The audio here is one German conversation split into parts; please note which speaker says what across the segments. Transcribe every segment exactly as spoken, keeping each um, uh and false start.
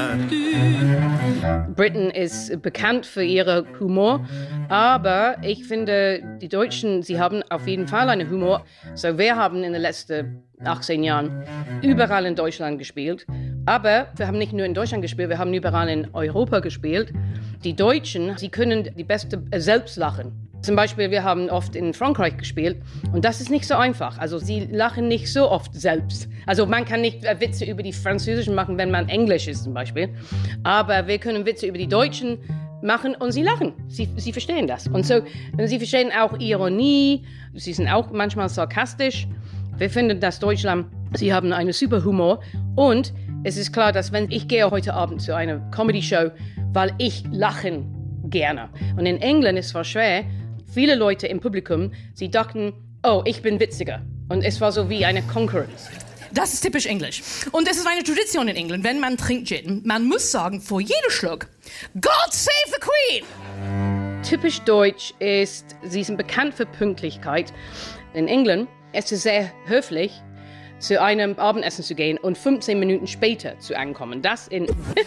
Speaker 1: Deutschland.
Speaker 2: Britain ist bekannt für ihren Humor, aber ich finde, die Deutschen, sie haben auf jeden Fall einen Humor. So, wir haben in den letzten achtzehn Jahren überall in Deutschland gespielt, aber wir haben nicht nur in Deutschland gespielt, wir haben überall in Europa gespielt. Die Deutschen, sie können die beste selbst lachen. Zum Beispiel, wir haben oft in Frankreich gespielt und das ist nicht so einfach. Also sie lachen nicht so oft selbst. Also man kann nicht Witze über die Französischen machen, wenn man Englisch ist zum Beispiel. Aber wir können Witze über die Deutschen machen und sie lachen. Sie, sie verstehen das. Und so, sie verstehen auch Ironie. Sie sind auch manchmal sarkastisch. Wir finden, dass Deutschland, sie haben einen super Humor. Und es ist klar, dass wenn ich gehe heute Abend zu einer Comedy-Show, weil ich lachen gerne. Und in England ist es zwar schwer, viele Leute im Publikum, sie dachten, oh, ich bin witziger. Und es war so wie eine Konkurrenz.
Speaker 3: Das ist typisch Englisch. Und es ist eine Tradition in England, wenn man trinkt Gin, man muss sagen, vor jedem Schluck, God save the Queen!
Speaker 2: Typisch deutsch ist, sie sind bekannt für Pünktlichkeit. In England ist es sehr höflich, zu einem Abendessen zu gehen und fünfzehn Minuten später zu ankommen. Das in...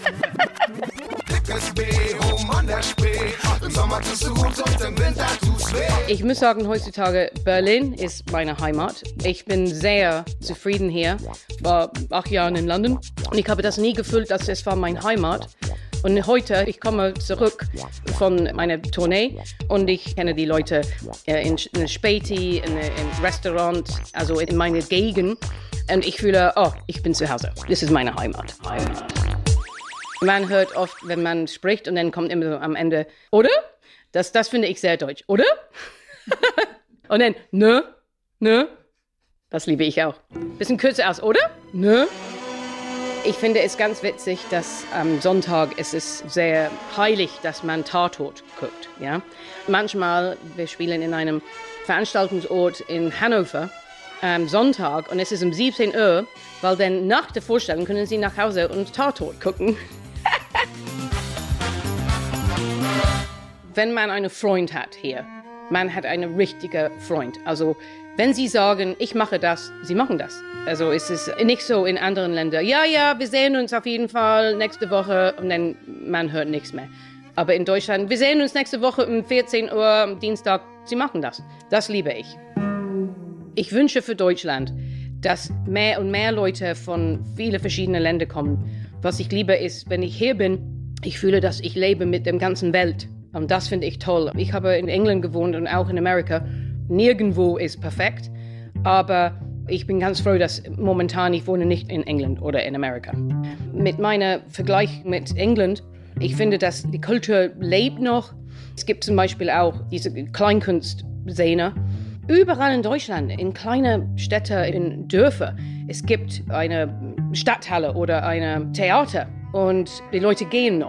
Speaker 2: Ich muss sagen, heutzutage Berlin ist meine Heimat. Ich bin sehr zufrieden hier. Ich war acht Jahre in London und ich habe das nie gefühlt, dass es war meine Heimat. Und heute, ich komme zurück von meiner Tournee und ich kenne die Leute in einer Späti, in einem Restaurant, also in meiner Gegend. Und ich fühle, oh, ich bin zu Hause. Das ist meine Heimat. Heimat. Man hört oft, wenn man spricht und dann kommt immer so am Ende, oder? Das, das finde ich sehr deutsch, oder? Und dann, ne, ne. Das liebe ich auch. Bisschen kürzer aus, oder? Ne. Ich finde es ganz witzig, dass am Sonntag es ist sehr heilig, dass man Tatort guckt. Ja? Manchmal, wir spielen in einem Veranstaltungsort in Hannover am Sonntag und es ist um siebzehn Uhr, weil dann nach der Vorstellung können Sie nach Hause und Tatort gucken. Wenn man einen Freund hat hier, man hat einen richtigen Freund. Also wenn Sie sagen, ich mache das, Sie machen das. Also es ist nicht so in anderen Ländern. Ja, ja, wir sehen uns auf jeden Fall nächste Woche und dann man hört nichts mehr. Aber in Deutschland, wir sehen uns nächste Woche um vierzehn Uhr am Dienstag. Sie machen das. Das liebe ich. Ich wünsche für Deutschland, dass mehr und mehr Leute von vielen verschiedenen Ländern kommen. Was ich liebe ist, wenn ich hier bin, ich fühle, dass ich lebe mit der ganzen Welt. Und das finde ich toll. Ich habe in England gewohnt und auch in Amerika. Nirgendwo ist perfekt, aber ich bin ganz froh, dass momentan ich wohne nicht in England oder in Amerika. Mit meinem Vergleich mit England, ich finde, dass die Kultur lebt noch. Es gibt zum Beispiel auch diese Kleinkunstszene. Überall in Deutschland, in kleinen Städten, in Dörfern, es gibt eine Stadthalle oder ein Theater und die Leute gehen noch.